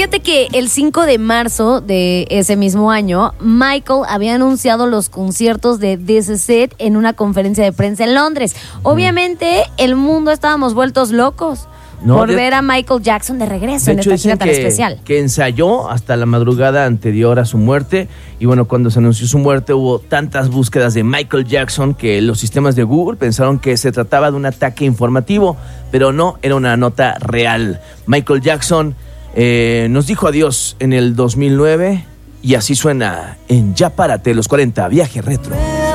Fíjate que el 5 de marzo de ese mismo año, Michael había anunciado los conciertos de This Is It en una conferencia de prensa en Londres. Obviamente, el mundo estábamos vueltos locos por ver a Michael Jackson de regreso en esta gira tan especial. Que ensayó hasta la madrugada anterior a su muerte. Y bueno, cuando se anunció su muerte hubo tantas búsquedas de Michael Jackson que los sistemas de Google pensaron que se trataba de un ataque informativo, pero no, era una nota real. Michael Jackson nos dijo adiós en el 2009 y así suena en Ya Párate, los 40, Viaje Retro.